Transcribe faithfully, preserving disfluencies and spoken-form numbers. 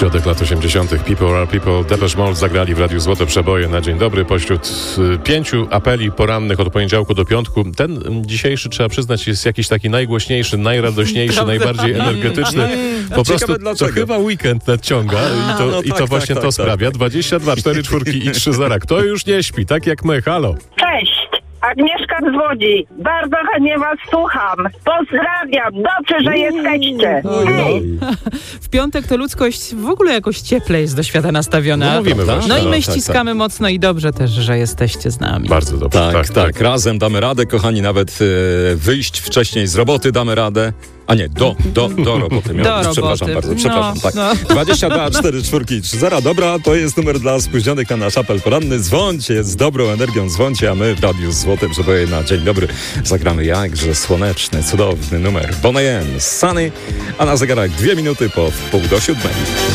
Środek lat osiemdziesiątych. People are people. Depeche Mode zagrali w Radiu Złote Przeboje na dzień dobry. Pośród y, pięciu apeli porannych od poniedziałku do piątku, ten y, dzisiejszy, trzeba przyznać, jest jakiś taki najgłośniejszy, najradośniejszy, najbardziej energetyczny. Po prostu to chyba weekend nadciąga i to, no i to tak, właśnie tak, to tak, sprawia. tak. dwadzieścia dwa, cztery czwórki i trzy zera. Kto już nie śpi, tak jak my, halo. Cześć, Agnieszka z Łodzi. Bardzo chętnie was słucham. Pozdrawiam, dobrze, że jesteście. Hej. W piątek to ludzkość w ogóle jakoś cieplej jest do świata nastawiona. No mówimy właśnie. No i No, my tak, ściskamy mocno i dobrze też, że jesteście z nami. Bardzo dobrze. Tak, Tak, tak, tak. razem damy radę, kochani, nawet e, wyjść wcześniej z roboty damy radę. A nie, do, do, do roboty. Miał, Do roboty. Przepraszam bardzo, No, przepraszam. Tak. no. dwadzieścia dwa, cztery, czwórki, trzy zera. Dobra, to jest numer dla spóźnionych na nasz apel poranny. Dzwońcie, z dobrą energią dzwońcie, a my w Radiu Złote Przeboje na dzień dobry zagramy jakże słoneczny, cudowny numer Bonnie M, Sunny, a na zegarach dwie minuty po pół do siódmej.